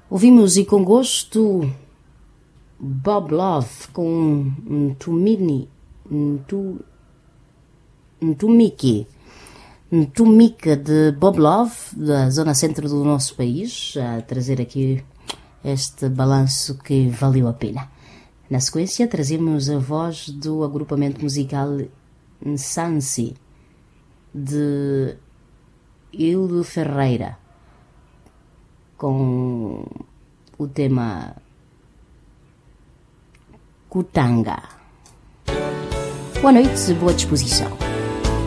Ouvimos e com gosto Bob Love com Ntumika de Bob Love, da zona centro do nosso país, a trazer aqui este balanço que valeu a pena. Na sequência, trazemos a voz do agrupamento musical Nsansi, de Hildo Ferreira, com o tema Kutanga. Boa noite, boa disposição.